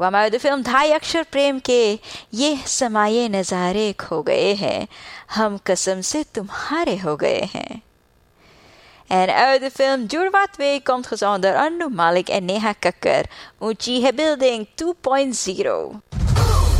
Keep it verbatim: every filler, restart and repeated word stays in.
अक़वाम मुत्तहिदा फिल्म ढाई अक्षर प्रेम के ये समाये नज़ारे खो गए हैं, हम कसम से तुम्हारे हो गए हैं. En uit de film Jurwa twee komt gezongen door Anu Malik en Neha Kakkar. Uchi Building twee punt nul.